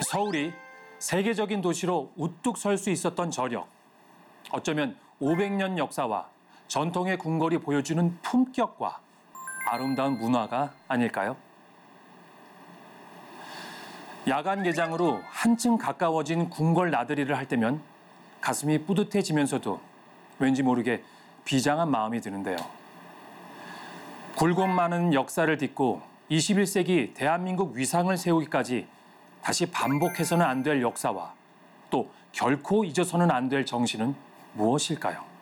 서울이 세계적인 도시로 우뚝 설 수 있었던 저력. 어쩌면 500년 역사와 전통의 궁궐이 보여주는 품격과 아름다운 문화가 아닐까요? 야간 개장으로 한층 가까워진 궁궐 나들이를 할 때면 가슴이 뿌듯해지면서도 왠지 모르게 비장한 마음이 드는데요. 굴곡 많은 역사를 딛고 21세기 대한민국 위상을 세우기까지 다시 반복해서는 안 될 역사와 또 결코 잊어서는 안 될 정신은 무엇일까요?